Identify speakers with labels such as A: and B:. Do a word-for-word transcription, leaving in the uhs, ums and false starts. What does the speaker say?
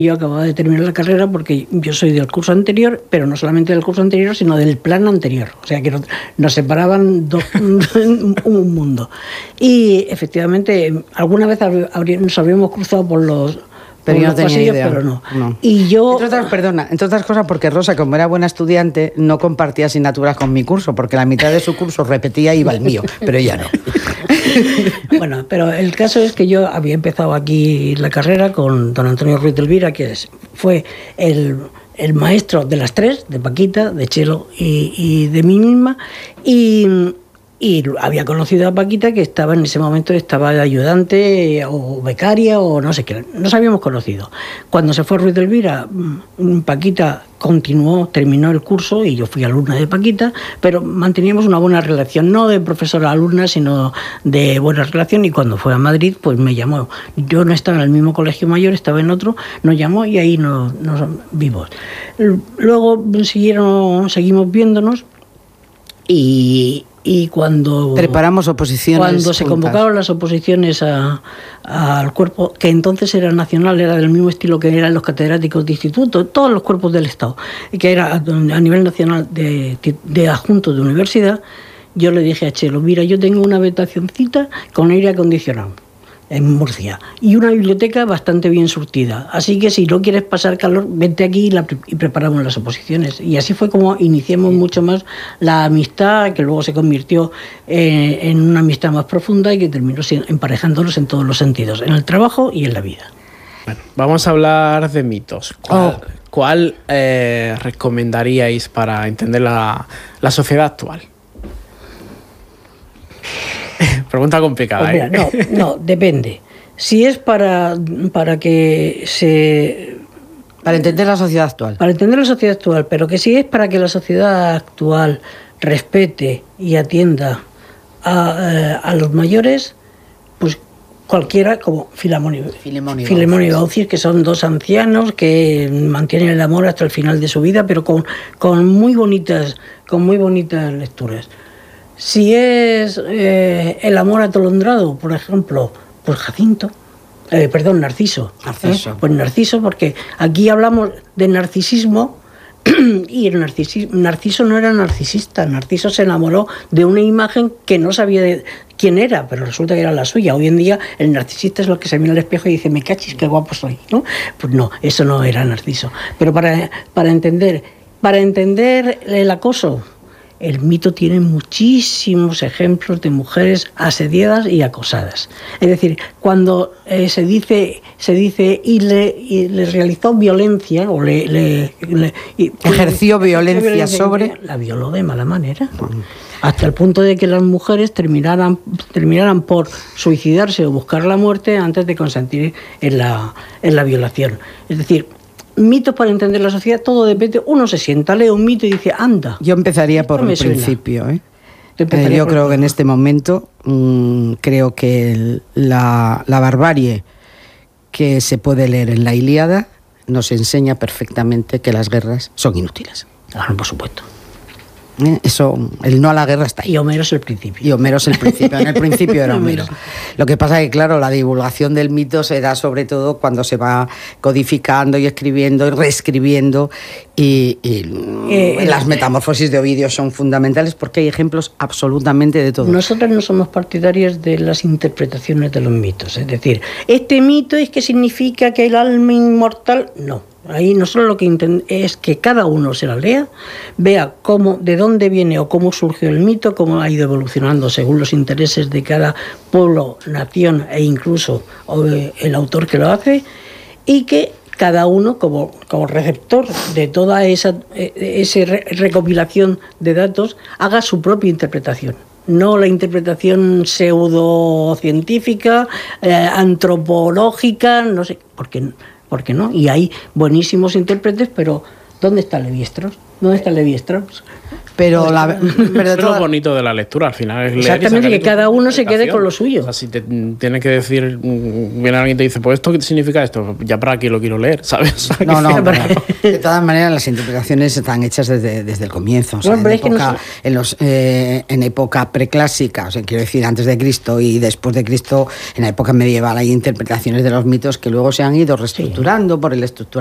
A: Yo acababa de terminar la carrera porque yo soy del curso anterior, pero no solamente del curso anterior, sino del plan anterior. O sea que nos, nos separaban dos, un mundo. Y efectivamente, alguna vez habría, nos habríamos cruzado por los...
B: Pero yo no tenía
A: pasillos,
B: idea.
A: Pero no.
B: no.
A: Y yo...
B: Entre otras, perdona, entre otras cosas porque Rosa, como era buena estudiante, no compartía asignaturas con mi curso, porque la mitad de su curso repetía y iba el mío, pero ella no.
A: Bueno, pero el caso es que yo había empezado aquí la carrera con don Antonio Ruiz de Elvira, que es, fue el, el maestro de las tres, de Paquita, de Chelo y, y de mí misma, y... Y había conocido a Paquita, que estaba en ese momento, estaba de ayudante o becaria o no sé qué. Nos habíamos conocido. Cuando se fue Ruiz de Elvira, Paquita continuó, terminó el curso y yo fui alumna de Paquita, pero manteníamos una buena relación, no de profesora-alumna, sino de buena relación. Y cuando fue a Madrid, pues me llamó. Yo no estaba en el mismo colegio mayor, estaba en otro, nos llamó y ahí nos, nos vimos. Luego siguieron, seguimos viéndonos y... Y cuando
B: preparamos oposiciones
A: cuando se
B: juntas.
A: Convocaron las oposiciones a, a, al cuerpo, que entonces era nacional, era del mismo estilo que eran los catedráticos de instituto, todos los cuerpos del Estado, que era a nivel nacional de, de adjuntos de universidad, yo le dije a Chelo, mira, yo tengo una habitacioncita con aire acondicionado en Murcia y una biblioteca bastante bien surtida, así que si no quieres pasar calor, vente aquí y, la, y preparamos las oposiciones. Y así fue como iniciamos mucho más la amistad, que luego se convirtió eh, en una amistad más profunda y que terminó emparejándonos en todos los sentidos, en el trabajo y en la vida.
C: Bueno, vamos a hablar de mitos. ¿Cuál, oh. ¿cuál eh, recomendaríais para entender la, la sociedad actual? Pregunta complicada.
A: Pues mira,
C: ¿eh?
A: No, no, depende. Si es para, para que se...
B: Para entender la sociedad actual.
A: Para entender la sociedad actual, pero que si es para que la sociedad actual respete y atienda a, a los mayores, pues cualquiera, como Filemón y, Filemón y Baucis, que son dos ancianos que mantienen el amor hasta el final de su vida, pero con, con, muy, bonitas, con muy bonitas lecturas. Si es eh, el amor atolondrado, por ejemplo, pues Jacinto, eh, perdón, Narciso.
B: Narciso.
A: ¿eh? Pues Narciso, porque aquí hablamos de narcisismo y el narcisismo, Narciso no era narcisista, Narciso se enamoró de una imagen que no sabía de quién era, pero resulta que era la suya. Hoy en día el narcisista es lo que se mira al espejo y dice, me cachis, qué guapo soy, ¿no? Pues no, eso no era Narciso. Pero para, para entender, para entender el acoso, el mito tiene muchísimos ejemplos de mujeres asediadas y acosadas. Es decir, cuando eh, se dice se dice y le, y le realizó violencia o le, le, le y,
B: ejerció le, violencia, violencia sobre
A: la violó de mala manera, hasta el punto de que las mujeres terminaran terminaran por suicidarse o buscar la muerte antes de consentir en la en la violación. Es decir, mitos para entender la sociedad, todo depende. Uno se sienta, lee un mito y dice, anda.
B: Yo empezaría por el principio. ¿eh? Eh, yo creo que en este momento mmm, creo que el, la, la barbarie que se puede leer en la Ilíada nos enseña perfectamente que las guerras son inútiles.
A: Claro, por supuesto.
B: ¿Eh? Eso, el no a la guerra está ahí.
A: Y Homero es el principio.
B: Y Homero es el principio. En el principio era Homero. Lo que pasa es que, claro, la divulgación del mito se da sobre todo cuando se va codificando y escribiendo y reescribiendo. Y, y eh, las metamorfosis de Ovidio son fundamentales porque hay ejemplos absolutamente de todo.
A: Nosotros no somos partidarios de las interpretaciones de los mitos. Es decir, este mito es que significa que el alma inmortal... No. Ahí nosotros lo que intentamos es que cada uno se la lea, vea cómo, de dónde viene o cómo surgió el mito, cómo ha ido evolucionando según los intereses de cada pueblo, nación e incluso el autor que lo hace, y que cada uno como, como receptor de toda esa, esa recopilación de datos haga su propia interpretación. No la interpretación pseudocientífica, eh, antropológica, no sé, porque... ¿Por qué no? Y hay buenísimos intérpretes, pero ¿dónde está Levi Strauss? ¿Dónde está Levi Strauss?
B: Pero, la, pero
C: eso es lo bonito de la lectura, al final es leer.
A: Exactamente, que cada uno se quede con lo suyo.
C: O sea, si te tienes que decir, viene alguien y te dice, pues esto, ¿qué significa esto? Ya para aquí lo quiero leer, ¿sabes?
B: No, no, no. De todas maneras, las interpretaciones están hechas desde, desde el comienzo. O sea, bueno, en, época, no sé. en, los, eh, en época preclásica, o sea, quiero decir, antes de Cristo y después de Cristo, en la época medieval hay interpretaciones de los mitos que luego se han ido reestructurando sí. por el estructura